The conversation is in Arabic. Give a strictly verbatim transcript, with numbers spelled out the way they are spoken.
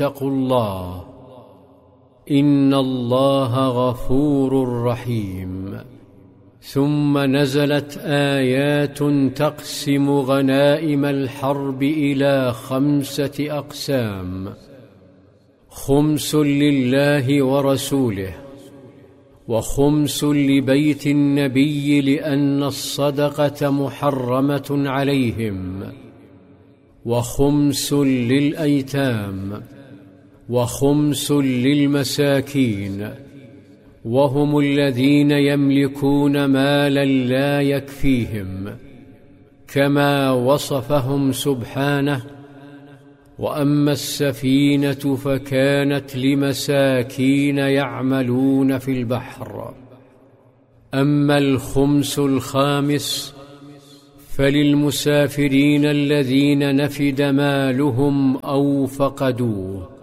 اتقوا الله إن الله غفور رحيم. ثم نزلت آيات تقسم غنائم الحرب إلى خمسة أقسام: خمس لله ورسوله، وخمس لبيت النبي لأن الصدقة محرمة عليهم، وخمس للأيتام، وخمس للمساكين، وهم الذين يملكون مالا لا يكفيهم، كما وصفهم سبحانه: وأما السفينة فكانت لمساكين يعملون في البحر. أما الخمس الخامس فللمسافرين الذين نفد مالهم أو فقدوه.